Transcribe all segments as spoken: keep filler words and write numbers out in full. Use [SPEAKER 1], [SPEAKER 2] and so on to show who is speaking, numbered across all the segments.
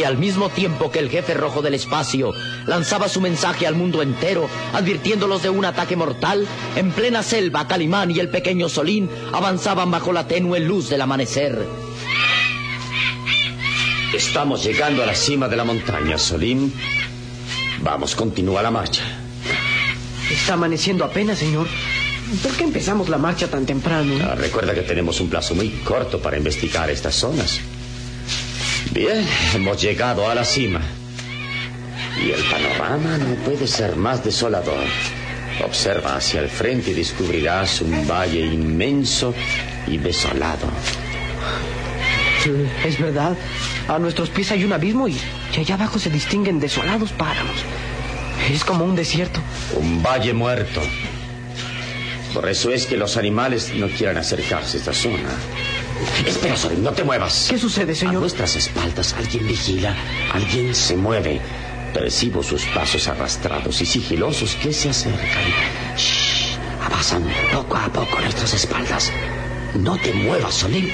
[SPEAKER 1] Y al mismo tiempo que el jefe rojo del espacio lanzaba su mensaje al mundo entero, advirtiéndolos de un ataque mortal, en plena selva, Calimán y el pequeño Solín avanzaban bajo la tenue luz del amanecer.
[SPEAKER 2] Estamos llegando a la cima de la montaña, Solín. Vamos, continúa la marcha.
[SPEAKER 3] Está amaneciendo apenas, señor. ¿Por qué empezamos la marcha tan temprano?
[SPEAKER 2] Ah, recuerda que tenemos un plazo muy corto para investigar estas zonas. Bien, hemos llegado a la cima. Y el panorama no puede ser más desolador. Observa hacia el frente y descubrirás un valle inmenso y desolado.
[SPEAKER 3] Es verdad. A nuestros pies hay un abismo y, y allá abajo se distinguen desolados páramos. Es como un desierto.
[SPEAKER 2] Un valle muerto. Por eso es que los animales no quieren acercarse a esta zona. Espera, Solín, no te muevas.
[SPEAKER 3] ¿Qué sucede, señor?
[SPEAKER 2] A nuestras espaldas alguien vigila, alguien se mueve. Percibo sus pasos arrastrados y sigilosos que se acercan. Shh, avanzan poco a poco a nuestras espaldas. No te muevas, Solín.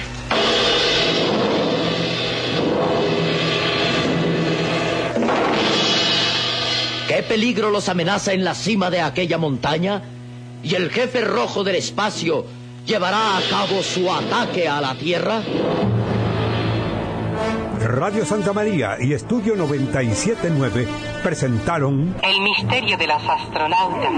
[SPEAKER 1] ¿Qué peligro los amenaza en la cima de aquella montaña? ¿Y el jefe rojo del espacio llevará a cabo su ataque a la Tierra?
[SPEAKER 4] Radio Santa María y Estudio noventa y siete punto nueve presentaron
[SPEAKER 5] El misterio de los astronautas.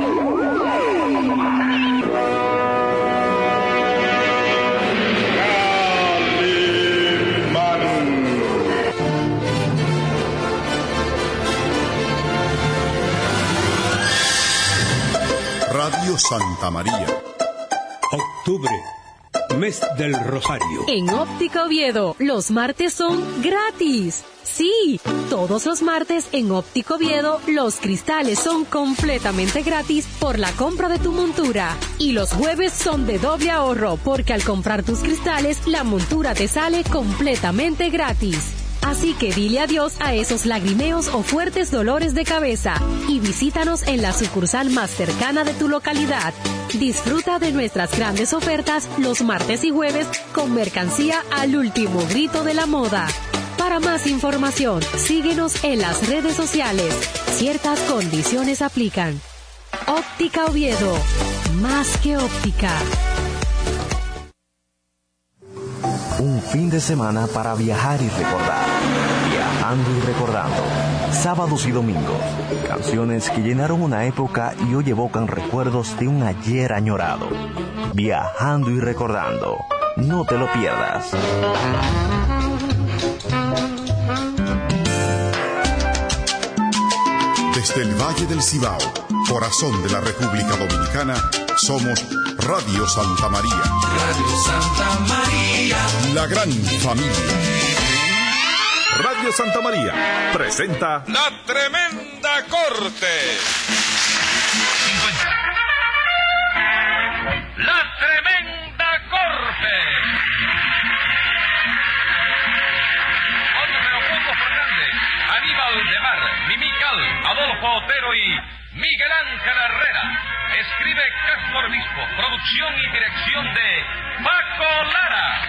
[SPEAKER 6] Radio Santa María.
[SPEAKER 4] Octubre, mes del Rosario.
[SPEAKER 7] En Óptica Oviedo, los martes son gratis. Sí, todos los martes en Óptica Oviedo, los cristales son completamente gratis por la compra de tu montura. Y los jueves son de doble ahorro, porque al comprar tus cristales, la montura te sale completamente gratis. Así que dile adiós a esos lagrimeos o fuertes dolores de cabeza y visítanos en la sucursal más cercana de tu localidad. Disfruta de nuestras grandes ofertas los martes y jueves con mercancía al último grito de la moda. Para más información, síguenos en las redes sociales. Ciertas condiciones aplican. Óptica Oviedo, más que óptica.
[SPEAKER 8] Un fin de semana para viajar y recordar. Viajando y recordando. Sábados y domingos. Canciones que llenaron una época y hoy evocan recuerdos de un ayer añorado. Viajando y recordando. No te lo pierdas.
[SPEAKER 6] Desde el Valle del Cibao, corazón de la República Dominicana, somos Radio Santa María.
[SPEAKER 9] Radio Santa María.
[SPEAKER 6] La gran familia.
[SPEAKER 10] Radio Santa María presenta
[SPEAKER 11] La Tremenda Corte. La Tremenda Corte. Con Leopoldo Fernández, Aníbal de Mar, Mimical, Adolfo Otero y Miguel Ángel Herrera. Escribe Castro Obispo, producción y dirección de Paco Lara.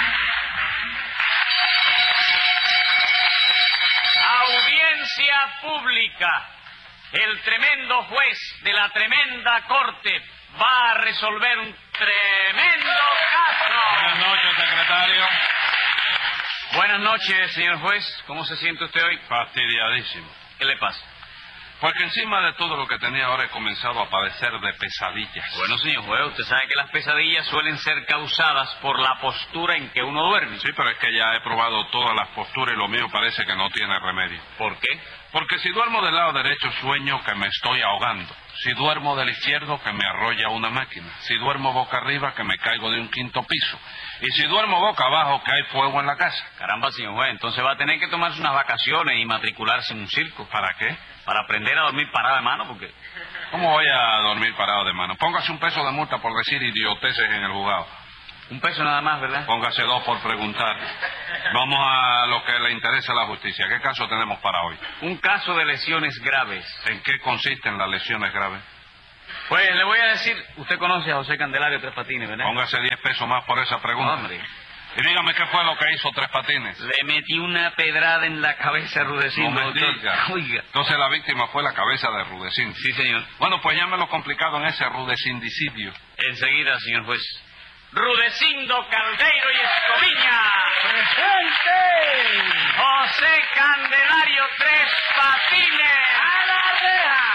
[SPEAKER 12] Audiencia pública. El tremendo juez de la tremenda corte va a resolver un tremendo caso.
[SPEAKER 11] Buenas noches, secretario.
[SPEAKER 12] Buenas noches, señor juez. ¿Cómo se siente usted hoy?
[SPEAKER 11] Fastidiadísimo.
[SPEAKER 12] ¿Qué le pasa?
[SPEAKER 11] Porque encima de todo lo que tenía ahora he comenzado a padecer de pesadillas.
[SPEAKER 12] Bueno, señor juez, usted sabe que las pesadillas suelen ser causadas por la postura en que uno duerme.
[SPEAKER 11] Sí, pero es que ya he probado todas las posturas y lo mío parece que no tiene remedio.
[SPEAKER 12] ¿Por qué?
[SPEAKER 11] Porque si duermo del lado derecho sueño que me estoy ahogando. Si duermo del izquierdo que me arrolla una máquina. Si duermo boca arriba que me caigo de un quinto piso. Y si duermo boca abajo que hay fuego en la casa.
[SPEAKER 12] Caramba, señor juez, entonces va a tener que tomarse unas vacaciones y matricularse en un circo.
[SPEAKER 11] ¿Para qué?
[SPEAKER 12] Para aprender a dormir parado de mano, porque...
[SPEAKER 11] ¿Cómo voy a dormir parado de mano? Póngase un peso de multa por decir idioteces en el juzgado.
[SPEAKER 12] Un peso nada más, ¿verdad?
[SPEAKER 11] Póngase dos por preguntar. Vamos a lo que le interesa a la justicia. ¿Qué caso tenemos para hoy?
[SPEAKER 12] Un caso de lesiones graves.
[SPEAKER 11] ¿En qué consisten las lesiones graves?
[SPEAKER 12] Pues le voy a decir, usted conoce a José Candelario Tres Patines, ¿verdad?
[SPEAKER 11] Póngase diez pesos más por esa pregunta.
[SPEAKER 12] Hombre,
[SPEAKER 13] Y dígame qué fue lo que hizo Tres Patines.
[SPEAKER 12] Le metí una pedrada en la cabeza a Rudecindo.
[SPEAKER 13] No me diga.
[SPEAKER 12] Oiga.
[SPEAKER 13] Entonces la víctima fue la cabeza de Rudecindo.
[SPEAKER 12] Sí, señor.
[SPEAKER 13] Bueno, pues llámelo lo complicado en ese rudecindicidio.
[SPEAKER 12] Enseguida, señor juez. Rudecindo Caldeiro y Escoviña.
[SPEAKER 3] ¡Presente!
[SPEAKER 12] José Candelario Tres Patines.
[SPEAKER 3] ¡A la reja!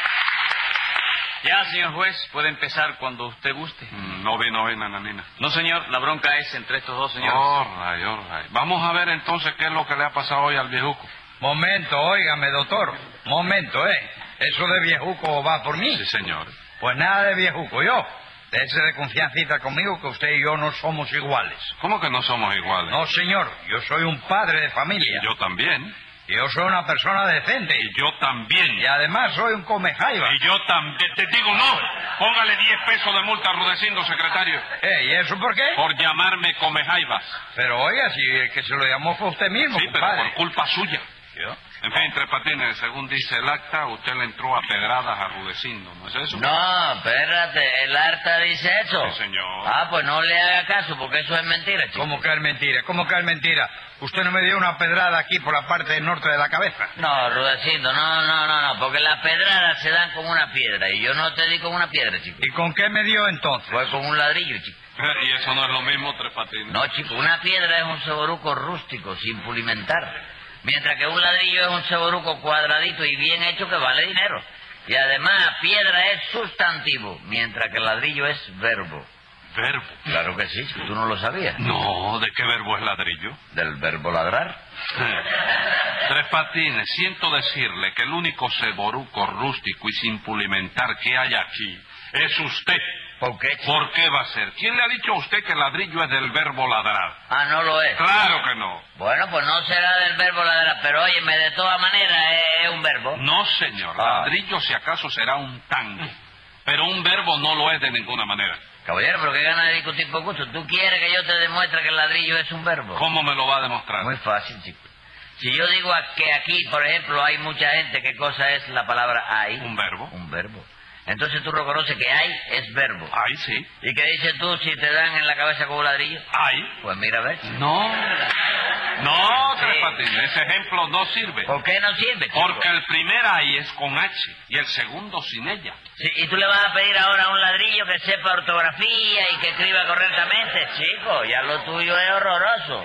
[SPEAKER 12] Ya, señor juez, puede empezar cuando usted guste.
[SPEAKER 13] Mm, no vi, no vi, nananina.
[SPEAKER 12] No, señor, la bronca es entre estos dos señores.
[SPEAKER 13] All right, all right. Vamos a ver entonces qué es lo que le ha pasado hoy al viejuco.
[SPEAKER 14] Momento, óigame, doctor. Momento, ¿eh? ¿Eso de viejuco va por mí?
[SPEAKER 13] Sí, señor.
[SPEAKER 14] Pues nada de viejuco, yo. Déjese de confiancita conmigo que usted y yo no somos iguales.
[SPEAKER 13] ¿Cómo que no somos iguales?
[SPEAKER 14] No, señor. Yo soy un padre de familia.
[SPEAKER 13] Yo también.
[SPEAKER 14] Y yo soy una persona decente.
[SPEAKER 13] Y yo también.
[SPEAKER 14] Y además soy un comejaiba.
[SPEAKER 13] Y yo también. Te digo no. Póngale diez pesos de multa a Rudecindo, secretario.
[SPEAKER 14] Eh, ¿y eso por qué?
[SPEAKER 13] Por llamarme comejaibas.
[SPEAKER 14] Pero oiga, si el que se lo llamó fue usted mismo,
[SPEAKER 13] sí,
[SPEAKER 14] compadre.
[SPEAKER 13] Pero por culpa suya.
[SPEAKER 14] ¿Yo?
[SPEAKER 13] En fin, Tres Patines, según dice el acta, usted le entró a pedradas a Rudecindo, ¿no es eso?
[SPEAKER 15] No, espérate, el acta dice eso.
[SPEAKER 13] Sí, señor.
[SPEAKER 15] Ah, pues no le haga caso, porque eso es mentira, chico.
[SPEAKER 14] ¿Cómo que es mentira? ¿Cómo que es mentira? ¿Usted no me dio una pedrada aquí por la parte del norte de la cabeza?
[SPEAKER 15] No, Rudecindo, no, no, no, no, porque las pedradas se dan con una piedra, y yo no te di con una piedra, chico.
[SPEAKER 14] ¿Y con qué me dio entonces?
[SPEAKER 15] Fue con un ladrillo, chico.
[SPEAKER 13] Y eso no es lo mismo, Tres Patines.
[SPEAKER 15] No, chico, una piedra es un ceboruco rústico, sin pulimentar. Mientras que un ladrillo es un ceboruco cuadradito y bien hecho que vale dinero. Y además, piedra es sustantivo, mientras que el ladrillo es verbo.
[SPEAKER 13] ¿Verbo?
[SPEAKER 15] Claro que sí, tú no lo sabías.
[SPEAKER 13] No, ¿de qué verbo es ladrillo?
[SPEAKER 15] Del verbo ladrar.
[SPEAKER 13] Tres Patines, siento decirle que el único ceboruco rústico y sin pulimentar que hay aquí es usted.
[SPEAKER 15] ¿Por qué?
[SPEAKER 13] ¿Por qué va a ser? ¿Quién le ha dicho a usted que ladrillo es del verbo ladrar?
[SPEAKER 15] Ah, no lo es.
[SPEAKER 13] Claro que no.
[SPEAKER 15] Bueno, pues no será del verbo ladrar, pero óyeme, de todas maneras es, es un verbo.
[SPEAKER 13] No, señor.
[SPEAKER 15] Ah.
[SPEAKER 13] Ladrillo si acaso será un tango, pero un verbo no lo es de ninguna manera.
[SPEAKER 15] Caballero, pero qué gana de discutir por gusto. ¿Tú quieres que yo te demuestre que el ladrillo es un verbo?
[SPEAKER 13] ¿Cómo me lo va a demostrar?
[SPEAKER 15] Muy fácil, chico. Si yo digo que aquí, por ejemplo, hay mucha gente, ¿qué cosa es la palabra hay?
[SPEAKER 13] Un verbo.
[SPEAKER 15] Un verbo. Entonces tú reconoces que hay es verbo.
[SPEAKER 13] Hay, sí.
[SPEAKER 15] ¿Y qué dices tú si te dan en la cabeza con un ladrillo?
[SPEAKER 13] Hay.
[SPEAKER 15] Pues mira, a ver.
[SPEAKER 13] No. No, Tres
[SPEAKER 15] Sí.
[SPEAKER 13] Patines, ese ejemplo no sirve.
[SPEAKER 15] ¿Por qué no sirve, chico?
[SPEAKER 13] Porque el primer hay es con H y el segundo sin ella.
[SPEAKER 15] Sí, ¿y tú le vas a pedir ahora a un ladrillo que sepa ortografía y que escriba correctamente? Chico, ya lo tuyo es horroroso.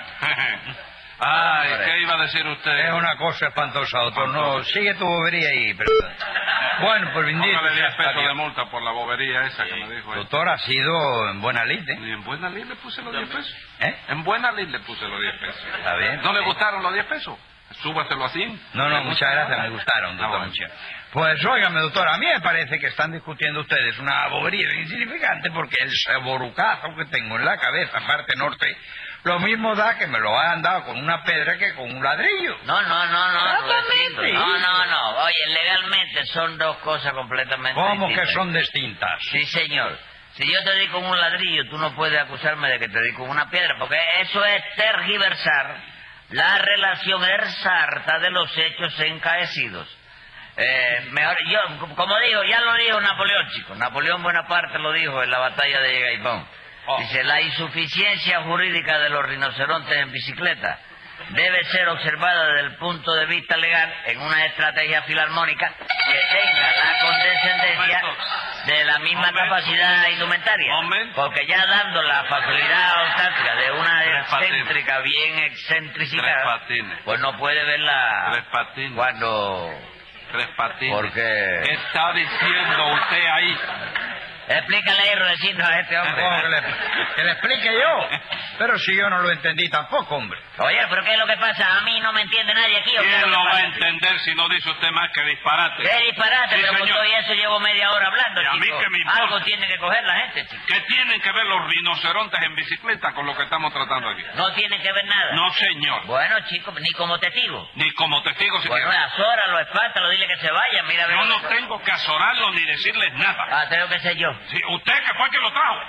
[SPEAKER 13] Ay,
[SPEAKER 15] Hombre.
[SPEAKER 13] ¿qué iba a decir usted?
[SPEAKER 14] Es una cosa espantosa, doctor. No, sigue tu bobería ahí. Pero... Bueno, pues bendito.
[SPEAKER 13] Póngale diez
[SPEAKER 14] sea
[SPEAKER 13] pesos
[SPEAKER 14] Dios.
[SPEAKER 13] de multa por la bobería esa que me dijo él.
[SPEAKER 14] Doctor, ha sido en buena lid, ¿eh?
[SPEAKER 13] Y en buena ley le puse los diez pesos.
[SPEAKER 14] ¿Eh?
[SPEAKER 13] En buena ley le puse los diez pesos.
[SPEAKER 14] Está bien.
[SPEAKER 13] ¿No le
[SPEAKER 14] Sí.
[SPEAKER 13] gustaron los diez pesos? Súbaselo así.
[SPEAKER 14] No, no, muchas gracias, me gustaron, doctor.
[SPEAKER 13] Ah, bueno.
[SPEAKER 14] muchas. Pues óigame, doctor, a mí me parece que están discutiendo ustedes una bobería insignificante porque el ceborucazo que tengo en la cabeza, parte norte, lo mismo da que me lo hayan dado con una pedra que con un ladrillo.
[SPEAKER 15] No, no, no, no,
[SPEAKER 14] Exactamente.
[SPEAKER 15] Rudecindo. No, no, no. Oye, legalmente son dos cosas completamente
[SPEAKER 14] ¿Cómo que
[SPEAKER 15] distintas.
[SPEAKER 14] son distintas?
[SPEAKER 15] Sí, señor. Si yo te di con un ladrillo, tú no puedes acusarme de que te di con una piedra, porque eso es tergiversar la relación exacta de los hechos encaecidos. Eh, mejor, yo, como dijo, ya lo dijo Napoleón, chicos. Napoleón Bonaparte lo dijo en la batalla de Gaipón.
[SPEAKER 14] Oh.
[SPEAKER 15] Dice, la insuficiencia jurídica de los rinocerontes en bicicleta debe ser observada desde el punto de vista legal en una estrategia filarmónica que tenga la condescendencia de la misma
[SPEAKER 13] Momento.
[SPEAKER 15] capacidad indumentaria.
[SPEAKER 13] Momento.
[SPEAKER 15] Porque ya dando la facilidad ortática de una
[SPEAKER 13] Tres Patines.
[SPEAKER 15] excéntrica bien
[SPEAKER 13] Tres
[SPEAKER 15] excentrificada,
[SPEAKER 13] Patines.
[SPEAKER 15] pues no puede verla
[SPEAKER 13] Tres Patines.
[SPEAKER 15] cuando...
[SPEAKER 13] Tres Patines.
[SPEAKER 15] ¿Por qué?
[SPEAKER 13] ¿Qué está diciendo usted ahí?
[SPEAKER 15] Explícale ahí, Rudecindo, a este hombre.
[SPEAKER 14] ¿Cómo que le, que le explique yo? Pero si yo no lo entendí tampoco, hombre.
[SPEAKER 15] Oye, ¿pero qué es lo que pasa? ¿A mí no me entiende nadie aquí? ¿O qué es
[SPEAKER 13] ¿Quién
[SPEAKER 15] lo
[SPEAKER 13] lo
[SPEAKER 15] que
[SPEAKER 13] va a
[SPEAKER 15] pasa?
[SPEAKER 13] entender si no dice usted más que disparate?
[SPEAKER 15] ¿Qué disparate?
[SPEAKER 13] Sí,
[SPEAKER 15] pero con
[SPEAKER 13] señor.
[SPEAKER 15] todo y eso llevo media hora hablando,
[SPEAKER 13] ¿Y a mí
[SPEAKER 15] chico.
[SPEAKER 13] qué me importa?
[SPEAKER 15] Algo tiene que coger la gente, chico.
[SPEAKER 13] ¿Qué tienen que ver los rinocerontes en bicicleta con lo que estamos tratando aquí?
[SPEAKER 15] No tienen que ver nada.
[SPEAKER 13] No, señor.
[SPEAKER 15] Bueno, chico, ni como testigo.
[SPEAKER 13] Ni como testigo siquiera.
[SPEAKER 15] Bueno, azóralo, espántalo, dile que se vaya, mira... a ver
[SPEAKER 13] Yo
[SPEAKER 15] lo
[SPEAKER 13] no
[SPEAKER 15] que-
[SPEAKER 13] tengo que azorarlo ni decirles nada.
[SPEAKER 15] Ah, tengo que ser yo.
[SPEAKER 13] Sí, usted que fue quien lo trajo.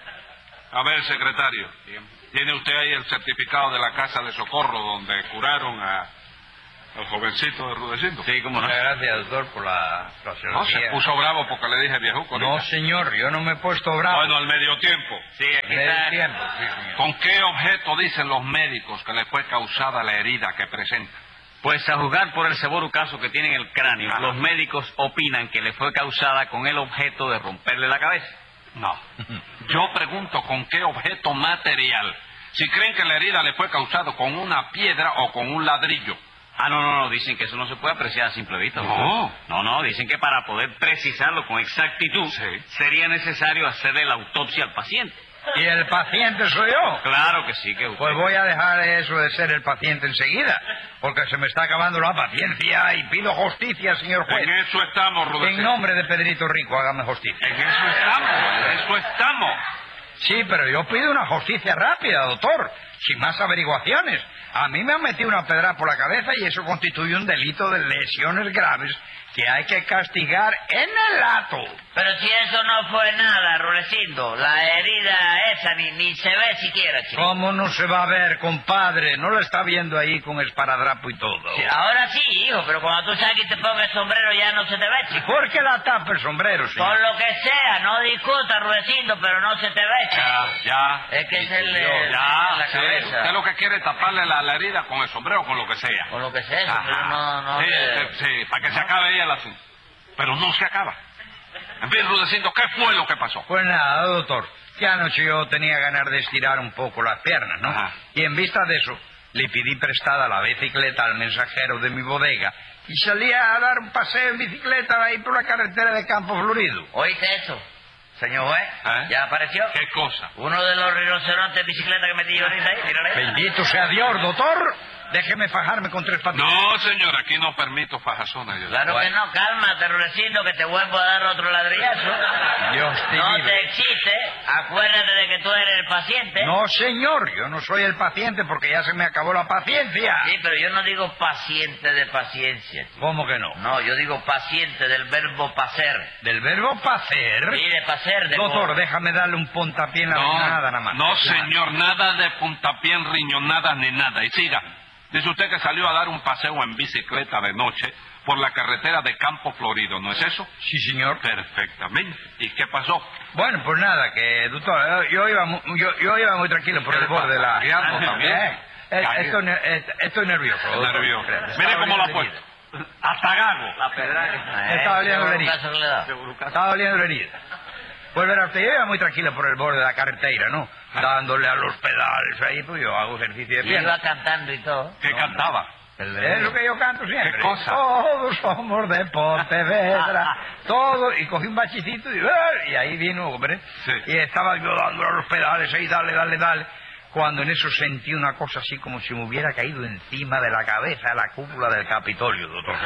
[SPEAKER 13] A ver, secretario. ¿Tiene usted ahí el certificado de la casa de socorro donde curaron a, al jovencito de Rudecindo?
[SPEAKER 14] Sí, como no. Muchas gracias, doctor, por la
[SPEAKER 13] No, se
[SPEAKER 14] fraseología.
[SPEAKER 13] puso bravo porque le dije viejuco.
[SPEAKER 14] No,
[SPEAKER 13] ahorita.
[SPEAKER 14] señor, yo no me he puesto bravo.
[SPEAKER 13] Bueno, al medio tiempo. tiempo.
[SPEAKER 12] Sí, aquí está.
[SPEAKER 14] Del tiempo, sí, señor.
[SPEAKER 13] ¿Con qué objeto dicen los médicos que le fue causada la herida que presenta?
[SPEAKER 12] Pues a juzgar por el severo caso que tiene en el cráneo,
[SPEAKER 13] Ajá.
[SPEAKER 12] los médicos opinan que le fue causada con el objeto de romperle la cabeza.
[SPEAKER 13] No. Yo pregunto con qué objeto material. Si creen que la herida le fue causada con una piedra o con un ladrillo.
[SPEAKER 12] Ah, no, no, no, dicen que eso no se puede apreciar a simple vista.
[SPEAKER 13] No.
[SPEAKER 12] No, no, dicen que para poder precisarlo con exactitud
[SPEAKER 13] Sí.
[SPEAKER 12] sería necesario hacerle la autopsia al paciente.
[SPEAKER 14] ¿Y el paciente soy yo?
[SPEAKER 12] Claro que sí, que usted...
[SPEAKER 14] Pues voy a dejar eso de ser el paciente enseguida, porque se me está acabando la paciencia y pido justicia, señor juez.
[SPEAKER 13] En eso estamos, Rudecindo.
[SPEAKER 14] En nombre de Pedrito Rico, hágame justicia.
[SPEAKER 13] En eso estamos, en eso estamos.
[SPEAKER 14] Sí, pero yo pido una justicia rápida, doctor, sin más averiguaciones. A mí me han metido una pedra por la cabeza y eso constituye un delito de lesiones graves que hay que castigar en el acto.
[SPEAKER 15] Pero si eso no fue nada, Rulecindo, la herida esa ni, ni se ve siquiera, chico.
[SPEAKER 14] ¿Cómo no se va a ver, compadre? ¿No la está viendo ahí con esparadrapo y todo?
[SPEAKER 15] Sí, ahora sí, hijo, pero cuando tú salgas y te pongas el sombrero ya no se te ve, chico.
[SPEAKER 14] ¿Por qué la tapa el sombrero, señor?
[SPEAKER 15] Por lo que sea, no discuta, Rulecindo, pero no se te ve, chico.
[SPEAKER 13] Ya, ya.
[SPEAKER 15] Es que es el,
[SPEAKER 13] Yo,
[SPEAKER 15] el-
[SPEAKER 13] ya,
[SPEAKER 15] la
[SPEAKER 13] sí.
[SPEAKER 15] cabeza.
[SPEAKER 13] Usted lo que quiere es taparle la, la herida con el sombrero o con lo que sea.
[SPEAKER 15] Con lo que sea,
[SPEAKER 13] Ajá.
[SPEAKER 15] pero no... no
[SPEAKER 13] sí,
[SPEAKER 15] que-
[SPEAKER 13] sí, sí, para que se acabe ahí el asunto. Pero no se acaba. En fin, Rudecindo, ¿qué fue lo que pasó?
[SPEAKER 14] Pues nada, doctor, que anoche yo tenía ganas de estirar un poco las piernas, ¿no?
[SPEAKER 13] Ajá.
[SPEAKER 14] Y en vista de eso, le pedí prestada la bicicleta al mensajero de mi bodega y salí a dar un paseo en bicicleta ahí por la carretera de Campo Florido.
[SPEAKER 15] ¿Oíste eso, señor juez?
[SPEAKER 13] ¿Eh?
[SPEAKER 15] ¿Ya apareció?
[SPEAKER 13] ¿Qué cosa?
[SPEAKER 15] Uno de los rinocerontes de bicicleta que metí yo ahorita ahí, mírale.
[SPEAKER 14] Bendito sea Dios, doctor. Déjeme fajarme con tres patines.
[SPEAKER 13] No, señor, aquí no permito fajazones. Yo.
[SPEAKER 15] Claro que no, cálmate, Rulecindo, que te vuelvo a dar otro ladrillazo.
[SPEAKER 14] Dios te
[SPEAKER 15] No
[SPEAKER 14] libre.
[SPEAKER 15] te existe, acuérdate de que tú eres el paciente.
[SPEAKER 14] No, señor, yo no soy el paciente porque ya se me acabó la paciencia.
[SPEAKER 15] Sí, pero yo no digo paciente de paciencia.
[SPEAKER 14] ¿Cómo que no?
[SPEAKER 15] No, yo digo paciente del verbo pacer.
[SPEAKER 14] ¿Del verbo pacer?
[SPEAKER 15] Sí, de pacer, de...
[SPEAKER 14] Doctor, déjame darle un puntapié en la
[SPEAKER 13] No,
[SPEAKER 14] riñonada nada más.
[SPEAKER 13] no, señor, nada de puntapié en riñonadas ni nada. Y siga. Dice usted que salió a dar un paseo en bicicleta de noche por la carretera de Campo Florido, ¿no es eso?
[SPEAKER 14] Sí, señor.
[SPEAKER 13] Perfectamente. ¿Y qué pasó?
[SPEAKER 14] Bueno, pues nada, que, doctor, yo iba, mu- yo, yo iba muy tranquilo por el borde de la...
[SPEAKER 13] Guiando también.
[SPEAKER 14] Eh, eh,
[SPEAKER 13] Cagué.
[SPEAKER 14] estoy, ne- eh, estoy nervioso. doctor.
[SPEAKER 13] Nervioso.
[SPEAKER 14] Estaba
[SPEAKER 13] Mire cómo lo ha
[SPEAKER 14] oliendo la
[SPEAKER 13] puesto. Hasta gago.
[SPEAKER 12] La pedra que...
[SPEAKER 14] herida. Estaba oliendo la herida.
[SPEAKER 15] caso que le da.
[SPEAKER 14] Estaba oliendo la herida. Pues verá usted, yo iba muy tranquilo por el borde de la carretera, ¿no? Dándole a los pedales ahí, pues yo hago ejercicio de
[SPEAKER 15] Y iba
[SPEAKER 14] pierna.
[SPEAKER 15] cantando y todo.
[SPEAKER 13] ¿Qué cantaba?
[SPEAKER 14] Es lo que yo canto siempre.
[SPEAKER 13] ¿Qué cosa?
[SPEAKER 14] Todos somos de Pontevedra. Todos. Y cogí un bachicito y, y ahí vino, hombre.
[SPEAKER 13] Sí.
[SPEAKER 14] Y estaba yo dándole a los pedales ahí, dale, dale, dale. Cuando en eso sentí una cosa así como si me hubiera caído encima de la cabeza la cúpula del Capitolio, doctor.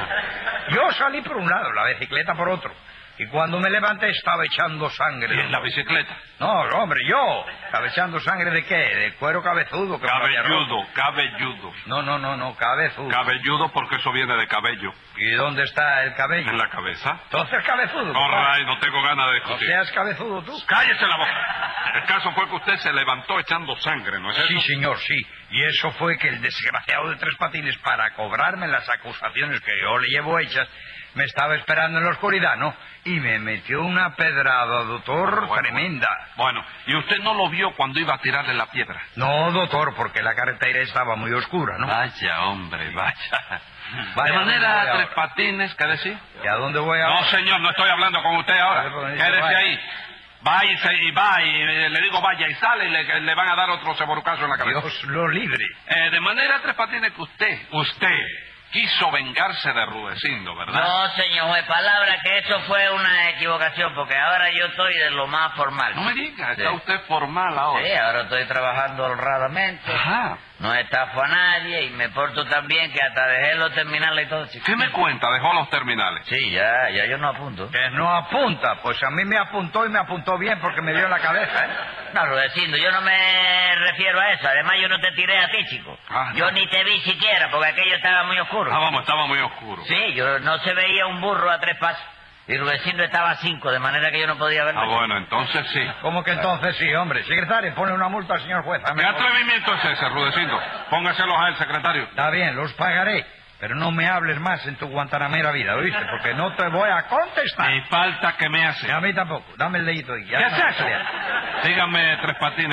[SPEAKER 14] Yo salí por un lado, la bicicleta por otro. Y cuando me levanté estaba echando sangre.
[SPEAKER 13] ¿Y en la bicicleta?
[SPEAKER 14] No, hombre, yo. ¿Estaba echando sangre de qué? ¿De cuero cabezudo? Que me había roto.
[SPEAKER 13] Cabelludo, cabelludo.
[SPEAKER 14] No, no, no, no, cabezudo.
[SPEAKER 13] Cabelludo porque eso viene de cabello.
[SPEAKER 14] ¿Y dónde está el cabello?
[SPEAKER 13] En la cabeza.
[SPEAKER 14] Entonces cabezudo.
[SPEAKER 13] All right, no tengo ganas de
[SPEAKER 14] No
[SPEAKER 13] discutir.
[SPEAKER 14] seas cabezudo tú.
[SPEAKER 13] Cállese la boca. El caso fue que usted se levantó echando sangre, ¿no es eso?
[SPEAKER 14] Sí, señor, sí. Y eso fue que el desgraciado de Tres Patines, para cobrarme las acusaciones que yo le llevo hechas, me estaba esperando en la oscuridad, ¿no? Y me metió una pedrada, doctor,
[SPEAKER 13] Bueno,
[SPEAKER 14] tremenda.
[SPEAKER 13] Bueno, ¿y usted no lo vio cuando iba a tirarle la piedra?
[SPEAKER 14] No, doctor, porque la carretera estaba muy oscura, ¿no?
[SPEAKER 13] Vaya, hombre, vaya.
[SPEAKER 14] Vaya,
[SPEAKER 13] de manera,
[SPEAKER 14] ¿dónde voy
[SPEAKER 13] Tres
[SPEAKER 14] ahora?
[SPEAKER 13] Patines, ¿qué decir?
[SPEAKER 14] ¿Y a dónde voy
[SPEAKER 13] No,
[SPEAKER 14] ahora?
[SPEAKER 13] señor, no estoy hablando con usted ahora.
[SPEAKER 14] Vale, pues,
[SPEAKER 13] Quédese
[SPEAKER 14] vaya.
[SPEAKER 13] ahí. Va y, se, y va y eh, le digo vaya y sale y le, le van a dar otro ceborucazo en la cabeza.
[SPEAKER 14] Dios lo libre.
[SPEAKER 13] Eh, de manera, Tres Patines, que usted, usted, quiso vengarse de Rudecindo, ¿verdad?
[SPEAKER 15] No, señor juez, palabra que eso fue una equivocación, porque ahora yo estoy de lo más formal.
[SPEAKER 13] No me diga, está
[SPEAKER 15] Sí.
[SPEAKER 13] usted formal ahora.
[SPEAKER 15] Sí, ahora estoy trabajando honradamente.
[SPEAKER 13] Ajá.
[SPEAKER 15] No estafo a nadie y me porto tan bien que hasta dejé los terminales y todo, chico.
[SPEAKER 13] ¿Qué me cuenta? Dejó los terminales.
[SPEAKER 15] Sí, ya, ya yo no apunto.
[SPEAKER 14] Que no apunta. Pues a mí me apuntó y me apuntó bien porque me dio en la cabeza, ¿eh?
[SPEAKER 15] No, Rudecindo, yo no me refiero a eso. Además, yo no te tiré a ti, chico.
[SPEAKER 13] Ah,
[SPEAKER 15] yo
[SPEAKER 13] no.
[SPEAKER 15] ni te vi siquiera, porque aquello estaba muy oscuro.
[SPEAKER 13] Ah, vamos, estaba muy oscuro.
[SPEAKER 15] Sí, yo no se veía un burro a tres pasos. Y Rudecindo estaba a cinco, de manera que yo no podía verlo.
[SPEAKER 13] Ah, bueno, entonces sí.
[SPEAKER 14] ¿Cómo que entonces sí, hombre? Secretario, pone una multa al señor juez.
[SPEAKER 13] ¿Qué atrevimiento es ese, Rudecindo? Póngaselos a él, secretario.
[SPEAKER 14] Está bien, los pagaré. Pero no me hables más en tu guantanamera vida, ¿oíste? Porque no te voy a contestar.
[SPEAKER 13] Ni falta que me hace.
[SPEAKER 14] A mí tampoco. Dame el dedito ahí.
[SPEAKER 13] ¿Qué es eso? Dígame, Tres Patines.